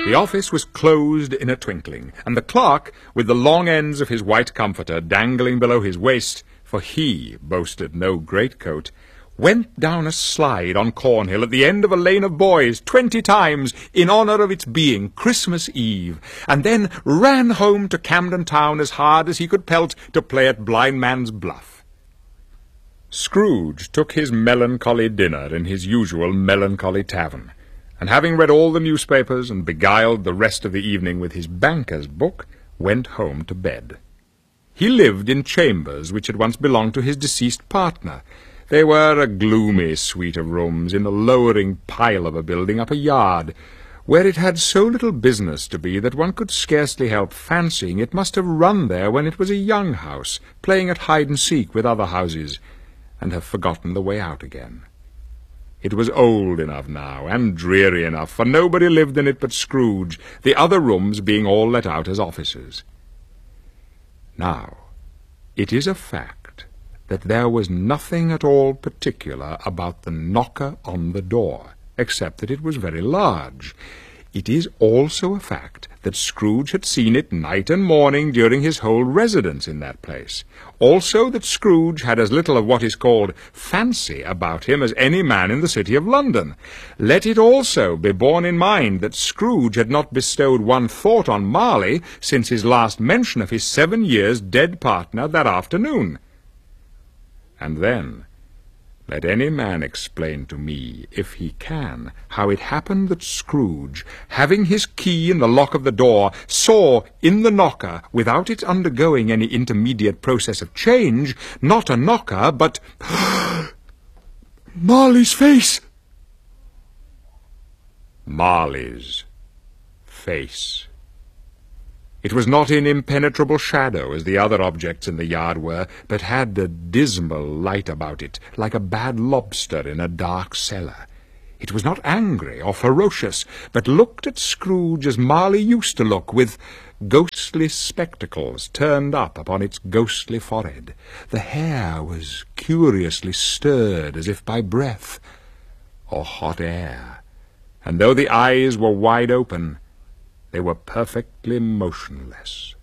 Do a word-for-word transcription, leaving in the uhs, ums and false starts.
The office was closed in a twinkling, and the clerk, with the long ends of his white comforter dangling below his waist, for he boasted no greatcoat, went down a slide on Cornhill at the end of a lane of boys twenty times in honour of its being Christmas Eve, and then ran home to Camden Town as hard as he could pelt to play at Blind Man's Bluff. Scrooge took his melancholy dinner in his usual melancholy tavern, and having read all the newspapers and beguiled the rest of the evening with his banker's book, went home to bed. He lived in chambers which had once belonged to his deceased partner. They were a gloomy suite of rooms in a lowering pile of a building up a yard, where it had so little business to be that one could scarcely help fancying it must have run there when it was a young house, playing at hide-and-seek with other houses, and have forgotten the way out again. It was old enough now, and dreary enough, for nobody lived in it but Scrooge, the other rooms being all let out as offices. Now, it is a fact that there was nothing at all particular about the knocker on the door, except that it was very large. It is also a fact that Scrooge had seen it night and morning during his whole residence in that place. Also that Scrooge had as little of what is called fancy about him as any man in the city of London. Let it also be borne in mind that Scrooge had not bestowed one thought on Marley since his last mention of his seven years dead partner that afternoon. And then, let any man explain to me, if he can, how it happened that Scrooge, having his key in the lock of the door, saw in the knocker, without its undergoing any intermediate process of change, not a knocker, but Marley's face! Marley's face. It was not in impenetrable shadow, as the other objects in the yard were, but had a dismal light about it, like a bad lobster in a dark cellar. It was not angry or ferocious, but looked at Scrooge as Marley used to look, with ghostly spectacles turned up upon its ghostly forehead. The hair was curiously stirred, as if by breath or hot air, and though the eyes were wide open, they were perfectly motionless.